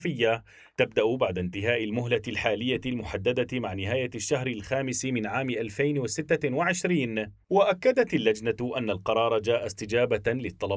تبدأ بعد انتهاء المهلة الحالية المحددة مع نهاية الشهر الخامس من عام 2026. وأكدت اللجنة أن القرار جاء استجابة للطلب